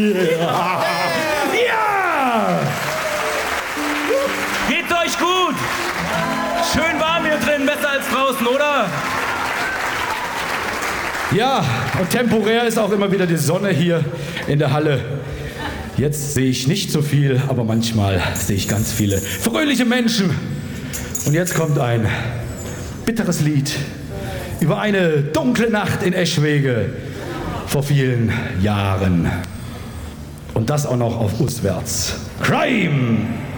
Yeah. Ja! Geht's euch gut? Schön warm hier drin, besser als draußen, oder? Ja, und temporär ist auch immer wieder die Sonne hier in der Halle. Jetzt sehe ich nicht so viel, aber manchmal sehe ich ganz viele fröhliche Menschen. Und jetzt kommt ein bitteres Lied über eine dunkle Nacht in Eschwege vor vielen Jahren. Und das auch noch auf Uswärts. Crime!